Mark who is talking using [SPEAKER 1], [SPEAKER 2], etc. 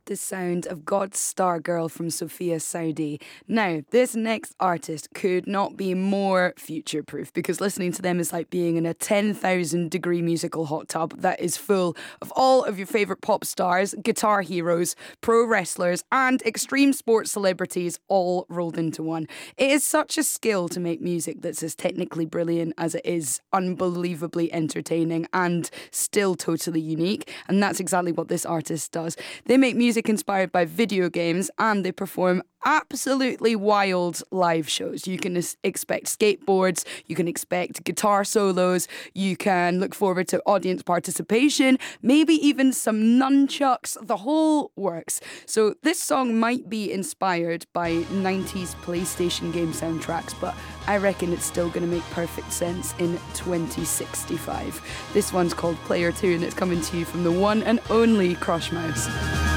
[SPEAKER 1] the sound of God's Star Girl from Sophia Saudi. Now, this next artist could not be more future-proof because listening to them is like being in a 10,000 degree musical hot tub that is full of all of your favourite pop stars, guitar heroes, pro wrestlers and extreme sports celebrities all rolled into one. It is such a skill to make music that's as technically brilliant as it is unbelievably entertaining and still totally unique, and that's exactly what this artist does. They make music inspired by video games and they perform absolutely wild live shows. You can expect skateboards, you can expect guitar solos, you can look forward to audience participation, maybe even some nunchucks, the whole works. So this song might be inspired by 90s PlayStation game soundtracks, but I reckon it's still going to make perfect sense in 2065. This one's called Player 2 and it's coming to you from the one and only Crush Mouse.